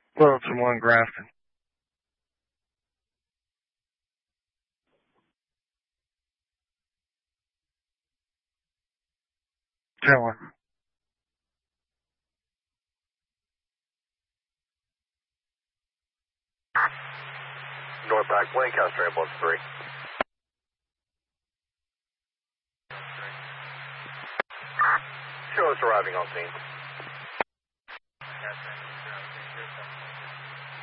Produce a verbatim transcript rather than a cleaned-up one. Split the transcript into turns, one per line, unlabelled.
Wilson one Grafton. Chilling.
Northback, Lancaster, ambulance three. Show us arriving on scene.